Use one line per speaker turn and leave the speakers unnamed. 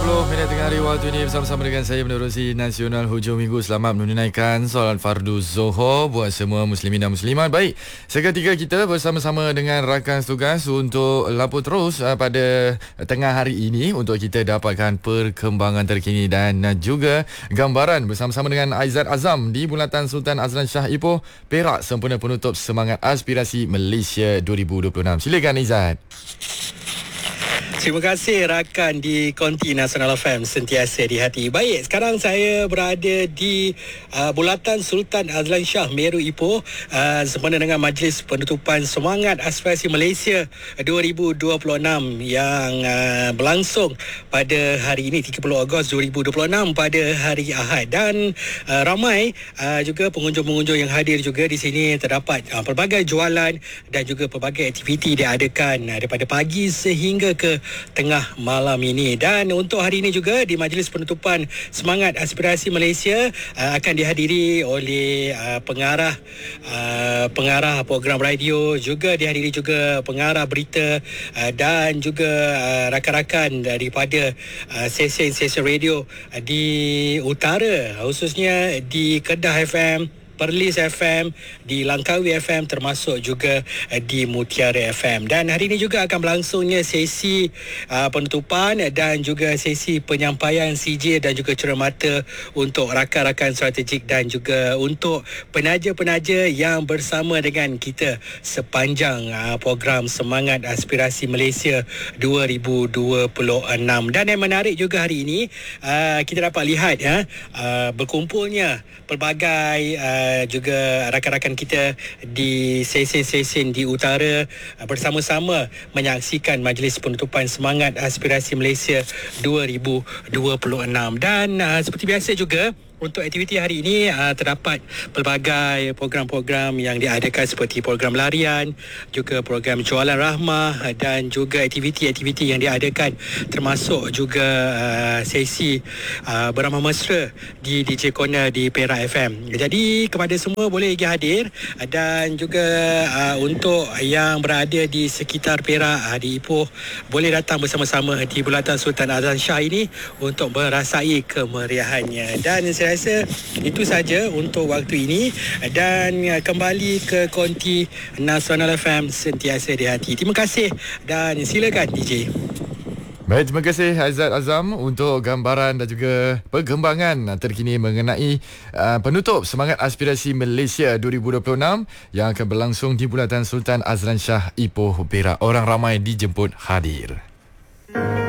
20 tengah hari waktu ini bersama-sama dengan saya menerusi Nasional Hujung Minggu. Selamat menunaikan solat fardu Zuhur buat semua muslimin dan muslimat. Baik, seketika kita bersama-sama dengan rakan tugas untuk lapor terus pada tengah hari ini untuk kita dapatkan perkembangan terkini dan juga gambaran bersama-sama dengan Aizat Azam di Bulatan Sultan Azlan Shah Ipoh, Perak, sempena penutup Semangat Aspirasi Malaysia 2026. Silakan Aizat.
Terima kasih rakan di Konti Nasional FM sentiasa di hati. Baik, sekarang saya berada di Bulatan Sultan Azlan Shah Meru Ipoh sempena dengan Majlis Penutupan Semangat Aspirasi Malaysia 2026 yang berlangsung pada hari ini 30 Ogos 2026 pada hari Ahad, dan ramai juga pengunjung-pengunjung yang hadir juga di sini. Terdapat pelbagai jualan dan juga pelbagai aktiviti diadakan daripada pagi sehingga ke tengah malam ini. Dan untuk hari ini juga di Majlis Penutupan Semangat Aspirasi Malaysia akan dihadiri oleh pengarah program radio, juga dihadiri juga pengarah berita dan juga rakan-rakan daripada stesen-stesen radio di utara, khususnya di Kedah FM, Perlis FM, di Langkawi FM, termasuk juga di Mutiara FM. Dan hari ini juga akan berlangsungnya sesi penutupan dan juga sesi penyampaian CJ dan juga cermata untuk rakan-rakan strategik dan juga untuk penaja-penaja yang bersama dengan kita sepanjang program Semangat Aspirasi Malaysia 2026. Dan yang menarik juga hari ini, kita dapat lihat berkumpulnya pelbagai juga rakan-rakan kita di stesen-stesen di utara bersama-sama menyaksikan Majlis Penutupan Semangat Aspirasi Malaysia 2026. Dan seperti biasa juga, untuk aktiviti hari ini terdapat pelbagai program-program yang diadakan seperti program larian, juga program jualan rahmah dan juga aktiviti-aktiviti yang diadakan, termasuk juga sesi beramah mesra di DJ Corner di Perak FM. Jadi kepada semua boleh pergi hadir, dan juga untuk yang berada di sekitar Perak, di Ipoh, boleh datang bersama-sama di Bulatan Sultan Azlan Shah ini untuk merasai kemeriahannya. Dan saya rasa itu saja untuk waktu ini, dan kembali ke Konti Nasional FM sentiasa di hati. Terima kasih dan silakan DJ.
Baik, terima kasih Aizat Azam untuk gambaran dan juga perkembangan terkini mengenai penutup Semangat Aspirasi Malaysia 2026 yang akan berlangsung di Bulatan Sultan Azlan Shah Ipoh, Perak. Orang ramai dijemput hadir.